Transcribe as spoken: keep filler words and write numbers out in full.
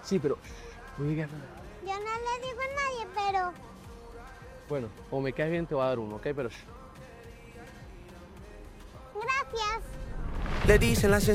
Sí, pero... no digas nada. Yo no le digo a nadie, pero... Bueno, o me caes bien, te voy a dar uno, ¿ok? Pero... Gracias. Le dicen las